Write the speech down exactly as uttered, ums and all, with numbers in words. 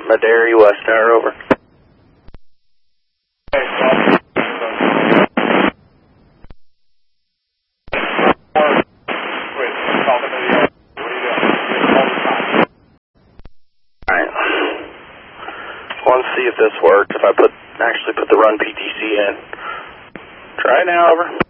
Madary, West Tower, over. Alright. Let's see if this works, if I put actually put the run P T C in. Try it now, over.